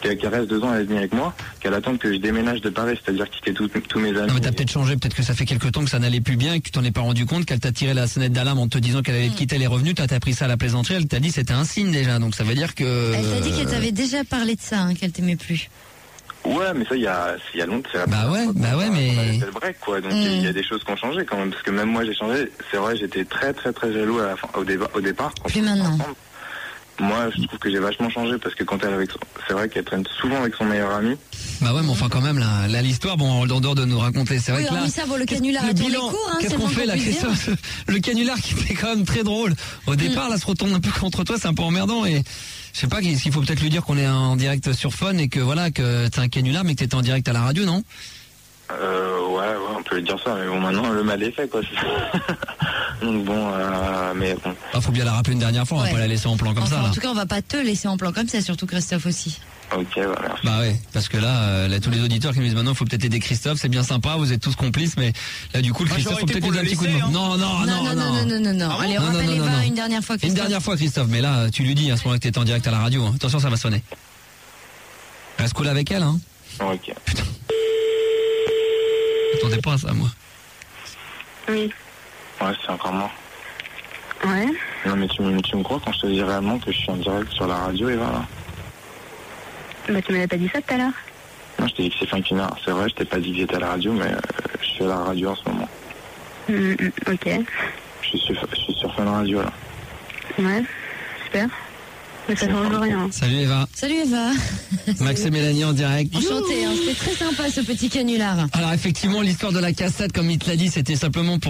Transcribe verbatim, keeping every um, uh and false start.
qu'elle, qu'elle reste deux ans et demi avec moi, qu'elle attend que je déménage de Paris, c'est-à-dire quitter tout- tous mes amis. Non mais t'as peut-être changé, peut-être que ça fait quelque temps que ça n'allait plus bien et que tu t'en es pas rendu compte, qu'elle t'a tiré la sonnette d'alarme en te disant qu'elle allait te quitter les revenus, toi t'as pris ça à la plaisanterie, elle t'a dit c'était un signe déjà, donc ça veut dire que... Elle t'a dit qu'elle t'avait déjà parlé de ça, hein, qu'elle t'aimait plus. Ouais, mais ça, il y a, il y a longtemps. c'est la Bah première ouais, fois qu'on bah a- ouais, qu'on a mais- fait le break, quoi. Donc, Mm. il y a des choses qui ont changé quand même. Parce que même moi, j'ai changé. C'est vrai, j'étais très, très, très jaloux à la fin, au, déba- au départ. quand Plus on était maintenant. ensemble. Moi, je trouve que j'ai vachement changé parce que quand elle est avec son... C'est vrai qu'elle traîne souvent avec son meilleur ami. Bah ouais, mais enfin quand même, là, là, l'histoire, bon, en dehors de nous raconter, c'est vrai Oui, que là... hormis ça, bon, le canular le a tourné bilan, court, hein, qu'est-ce c'est qu'on le fait moins là, qu'on puisse dire. Christophe? Le canular qui était quand même très drôle. Au départ, là, se retourne un peu contre toi, c'est un peu emmerdant et... Je sais pas, il faut peut-être lui dire qu'on est en direct sur Fun et que voilà, que t'es un canular mais que t'étais en direct à la radio, non? Euh, ouais, ouais, on peut lui dire ça. Mais bon, maintenant, le mal est fait, quoi. Donc bon, euh, mais bon. Ah, faut bien la rappeler une dernière fois, on Ouais. va pas la laisser en plan comme Enfin, ça, là. en tout cas, on va pas te laisser en plan comme ça, surtout Christophe aussi. Ok, ouais, merci. Bah ouais, parce que là, euh, là tous les auditeurs qui nous disent maintenant il faut peut-être aider Christophe, c'est bien sympa, vous êtes tous complices, mais là du coup le Moi, Christophe j'aurais faut été peut-être pour lui donner un le petit coup de laisser, main. hein. Non, non, non, non, non, non, non, non, non. Ah bon Allez, Non, non, rappelle non, Eva non, non. une dernière fois, Une Christophe. dernière fois Christophe, mais là tu lui dis à ce moment-là que t'étais en direct à la radio. hein. Attention, ça va sonner. Reste cool avec elle, hein. Ok. J'attendais pas à ça, moi. Oui. Ouais, c'est encore moi. Ouais. Non, mais tu, me- tu me crois quand je te dis réellement que je suis en direct sur la radio, Eva, là? Bah, tu m'avais pas dit ça tout à l'heure. Non, je t'ai dit que c'est fin canard. C'est vrai, je t'ai pas dit que j'étais à la radio, mais euh, je suis à la radio en ce moment. Hum, hum, ok. Je suis sur, je suis sur Fun Radio, là. Ouais. Super. Mais ça change rien. Salut Eva. Salut Eva. Max et Mélanie en direct. Enchanté, hein, c'était très sympa ce petit canular. Alors effectivement, l'histoire de la cassette, comme il te l'a dit, c'était simplement pour